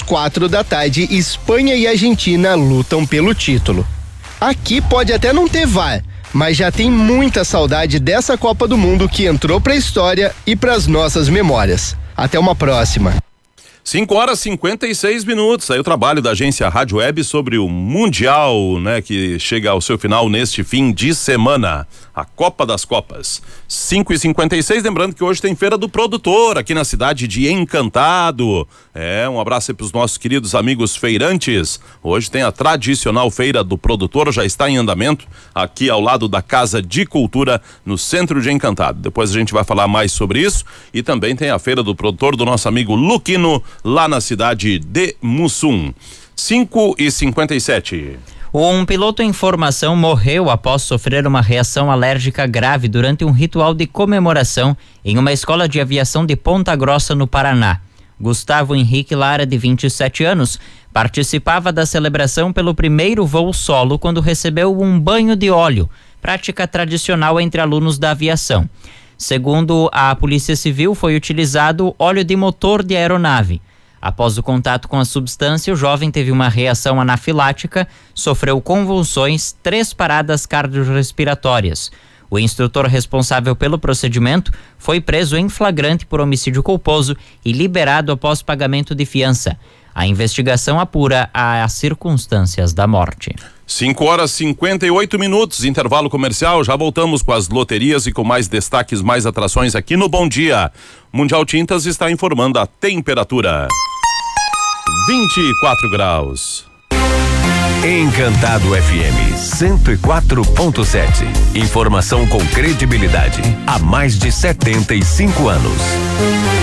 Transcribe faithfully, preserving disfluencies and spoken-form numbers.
quatro da tarde, Espanha e Argentina lutam pelo título. Aqui pode até não ter V A R, mas já tem muita saudade dessa Copa do Mundo que entrou pra história e pras nossas memórias. Até uma próxima. cinco horas e cinquenta e seis minutos. Aí o trabalho da agência Rádio Web sobre o Mundial, né, que chega ao seu final neste fim de semana. A Copa das Copas. cinco e cinquenta e seis, lembrando que hoje tem Feira do Produtor aqui na cidade de Encantado. É, um abraço aí para os nossos queridos amigos feirantes. Hoje tem a tradicional Feira do Produtor, já está em andamento aqui ao lado da Casa de Cultura, no centro de Encantado. Depois a gente vai falar mais sobre isso. E também tem a Feira do Produtor do nosso amigo Luquino, lá na cidade de Mussum. cinco e cinquenta e sete. Um piloto em formação morreu após sofrer uma reação alérgica grave durante um ritual de comemoração em uma escola de aviação de Ponta Grossa, no Paraná. Gustavo Henrique Lara, de vinte e sete anos, participava da celebração pelo primeiro voo solo quando recebeu um banho de óleo, prática tradicional entre alunos da aviação. Segundo a Polícia Civil, foi utilizado óleo de motor de aeronave. Após o contato com a substância, o jovem teve uma reação anafilática, sofreu convulsões, três paradas cardiorrespiratórias. O instrutor responsável pelo procedimento foi preso em flagrante por homicídio culposo e liberado após pagamento de fiança. A investigação apura as circunstâncias da morte. cinco horas e cinquenta e oito minutos, intervalo comercial. Já voltamos com as loterias e com mais destaques, mais atrações aqui no Bom Dia. Mundial Tintas está informando a temperatura. vinte e quatro graus. Encantado F M cento e quatro ponto sete. Informação com credibilidade há mais de setenta e cinco anos.